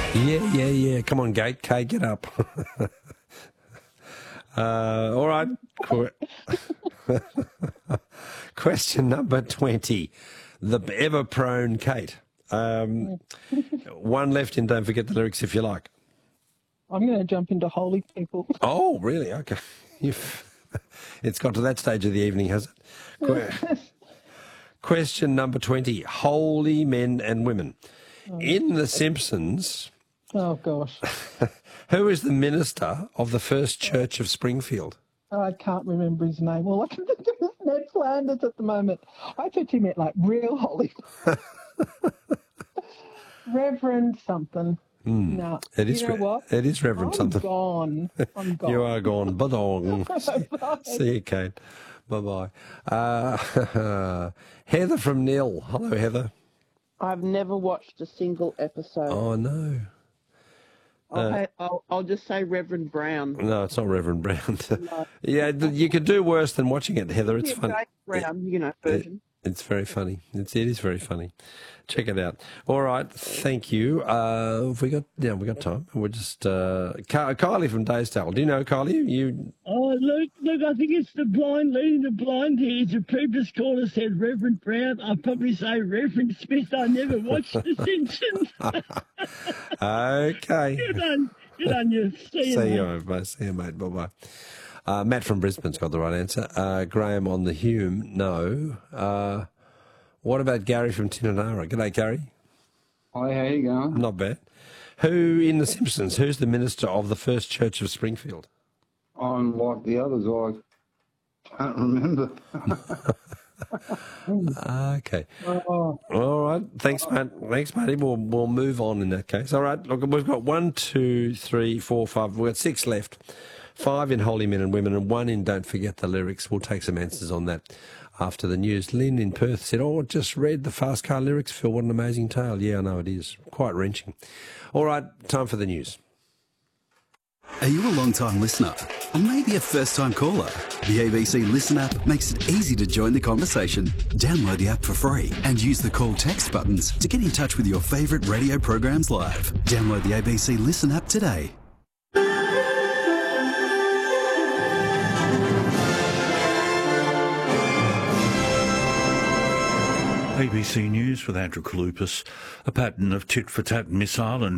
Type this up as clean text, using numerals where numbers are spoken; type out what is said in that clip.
Yeah. Come on, Gate. Kay, get up. All right. Question number 20. The ever-prone Kate. One left in Don't Forget the Lyrics if you like. I'm going to jump into Holy People. Oh, really? Okay. It's got to that stage of the evening, has it? Question number 20. Holy men and women. In The Simpsons... Oh, gosh. Who is the minister of the First Church of Springfield? I can't remember his name. All I can think of is Ned Flanders at the moment. I thought you meant like real Holy. Reverend something. No. It is. You know what? It is Reverend something. I'm gone. You are gone. Badong. See you, Kate. Bye-bye. Heather from Nil. Hello, Heather. I've never watched a single episode. Oh, no. I'll just say Reverend Brown. No, it's not Reverend Brown. No. Yeah, you could do worse than watching it, Heather. It's funny. Brown, version. It's very funny. It is very funny. Check it out. All right, thank you. We got time. We're just Kylie from Daysdale. Do you know Kylie? You? Oh, look! I think it's the blind leading the blind here. The previous caller said Reverend Brown. I'll probably say Reverend Smith. I never watched The Simpsons. Okay. Good on you. See you, mate. Bye-bye. Matt from Brisbane's got the right answer. Graham on the Hume, no. What about Gary from Tinanara? G'day, Gary. Hi, how you going? Not bad. Who in The Simpsons, who's the minister of the First Church of Springfield? I'm like the others, I can't remember. Okay. All right. Thanks, Matt. Thanks, matey. We'll move on in that case. All right. Look, we've got 1, 2, 3, 4, 5. We've got 6 left. 5 in Holy Men and Women and 1 in Don't Forget the Lyrics. We'll take some answers on that after the news. Lynn in Perth said, just read the Fast Car Lyrics, Phil. What an amazing tale. Yeah, I know it is. Quite wrenching. All right, time for the news. Are you a long-time listener? Or maybe a first-time caller? The ABC Listen app makes it easy to join the conversation. Download the app for free and use the call text buttons to get in touch with your favourite radio programs live. Download the ABC Listen app today. ABC News with Andrew Kalupas. A pattern of tit-for-tat missile and